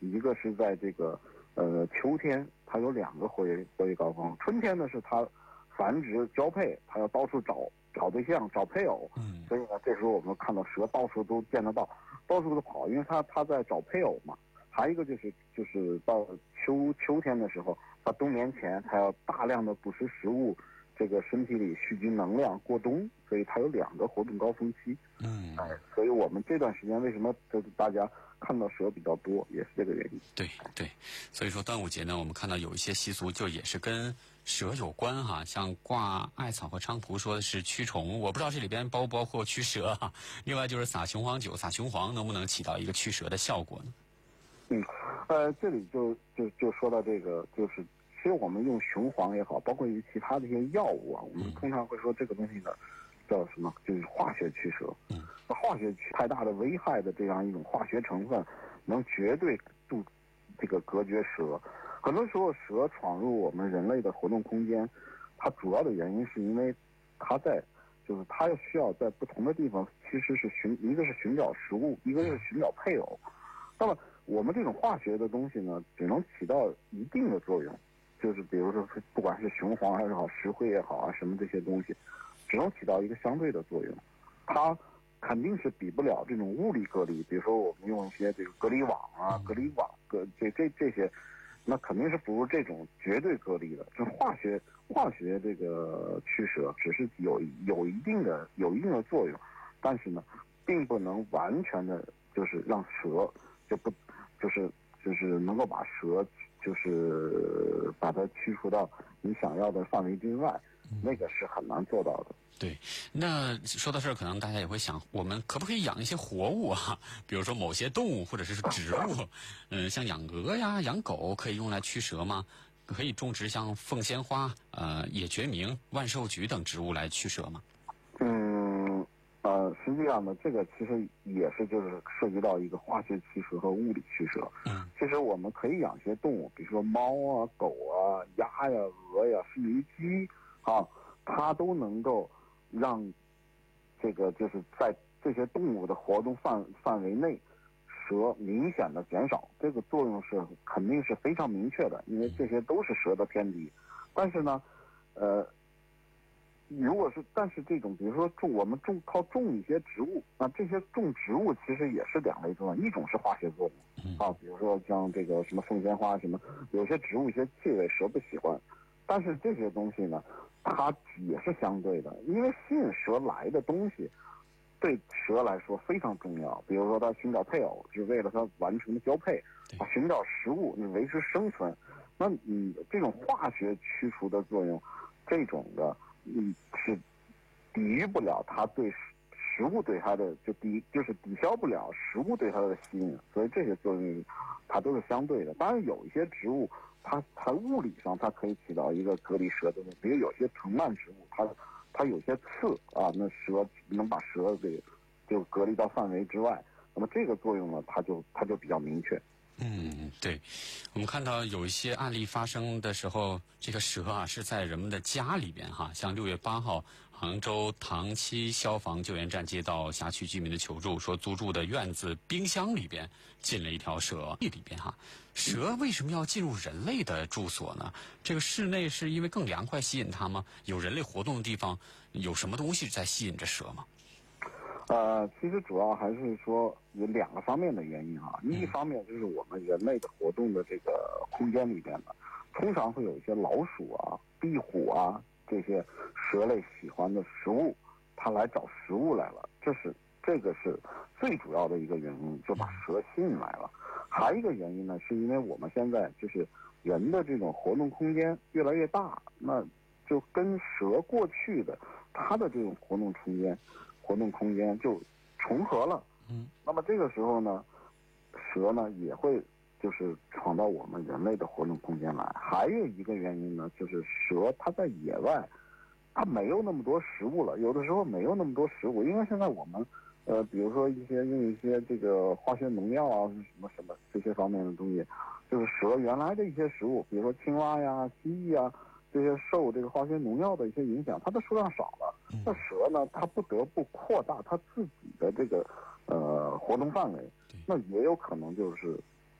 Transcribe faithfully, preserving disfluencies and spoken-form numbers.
一个是在这个呃秋天，它有两个活跃活跃高峰。春天呢是它繁殖交配，它要到处找找对象、找配偶。 嗯， 所以呢，这时候我们看到蛇到处都见得到，到处都跑，因为它它在找配偶嘛。还有一个就是就是到秋秋天的时候，它冬眠前它要大量的捕食食物，这个身体里蓄积能量过冬，所以它有两个活动高峰期。 嗯， 哎，所以我们这段时间为什么就是大家看到蛇比较多，也是这个原因。 对对，所以说端午节呢，我们看到有一些习俗就也是跟蛇有关哈，像挂艾草和菖蒲说的是驱虫，我不知道这里边包不包括驱蛇哈。另外就是撒雄黄酒、撒雄黄能不能起到一个驱蛇的效果呢？ 嗯，呃，这里就就就说到这个，就是其实我们用雄黄也好，包括于其他的一些药物啊，我们通常会说这个东西呢叫什么？就是化学驱蛇。 嗯， 那化学驱太大的危害的这样一种化学成分，能绝对杜这个隔绝蛇。很多时候蛇闯入我们人类的活动空间，它主要的原因是因为它在就是它需要在不同的地方，其实是寻一个是寻找食物，一个是寻找配偶。那么我们这种化学的东西呢，只能起到一定的作用，就是比如说不管是雄黄还是好，石灰也好啊，什么这些东西，只能起到一个相对的作用。它肯定是比不了这种物理隔离，比如说我们用一些这个隔离网啊、隔离网、隔这这这些，那肯定是不如这种绝对隔离的。这化学化学这个驱蛇只是有有一定的有一定的作用，但是呢，并不能完全的就是让蛇就不就是就是能够把蛇就是把它驱除到你想要的范围之外，那个是很难做到的。 对，那说到这儿，可能大家也会想，我们可不可以养一些活物啊？比如说某些动物或者是植物，嗯、呃，像养鹅呀、养狗，可以用来驱蛇吗？可以种植像凤仙花、呃野决明、万寿菊等植物来驱蛇吗？ 嗯，呃，实际上呢，这个其实也是就是涉及到一个化学驱蛇和物理驱蛇。 嗯， 其实我们可以养些动物，比如说猫啊、狗啊、鸭呀、鹅呀，甚至于鸡啊，它都能够让这个就是在这些动物的活动范范围内，蛇明显的减少，这个作用是肯定是非常明确的，因为这些都是蛇的天敌。但是呢，呃，如果是但是这种比如说种我们种靠种一些植物，那这些种植物其实也是两类作用，一种是化学作用啊，比如说像这个什么凤仙花什么，有些植物一些气味蛇不喜欢，但是这些东西呢，它也是相对的，因为吸引蛇来的东西对蛇来说非常重要。比如说它寻找配偶，是为了它完成的交配；它寻找食物，你维持生存。那你这种化学驱除的作用，这种的你是抵御不了它对食物对它的就抵就是抵消不了食物对它的吸引，所以这些作用它都是相对的。当然有一些植物，它它物理上它可以起到一个隔离蛇的作用，比如有些藤蔓植物，它它有些刺啊，那蛇能把蛇给就隔离到范围之外，那么这个作用呢，它就它就比较明确。 嗯，对，我们看到有一些案例发生的时候，这个蛇啊是在人们的家里边哈，像六月八号，杭州唐七消防救援站接到辖区居民的求助，说租住的院子冰箱里边进了一条蛇，里边哈，蛇为什么要进入人类的住所呢？这个室内是因为更凉快吸引它吗？有人类活动的地方，有什么东西在吸引着蛇吗？ 呃，其实主要还是说有两个方面的原因啊。一方面就是我们人类的活动的这个空间里边呢，通常会有一些老鼠啊、壁虎啊这些蛇类喜欢的食物，它来找食物来了，这是这个是最主要的一个原因，就把蛇吸引来了。还有一个原因呢，是因为我们现在就是人的这种活动空间越来越大，那就跟蛇过去的它的这种活动空间。活动空间就重合了，嗯，那么这个时候呢，蛇呢也会就是闯到我们人类的活动空间来。还有一个原因呢，就是蛇它在野外，它没有那么多食物了，有的时候没有那么多食物，因为现在我们呃，比如说一些用一些这个化学农药啊，什么什么这些方面的东西，就是蛇原来的一些食物，比如说青蛙呀、蜥蜴啊。这些受这个化学农药的一些影响，它的数量少了。那蛇呢，它不得不扩大它自己的这个呃活动范围。那也有可能就是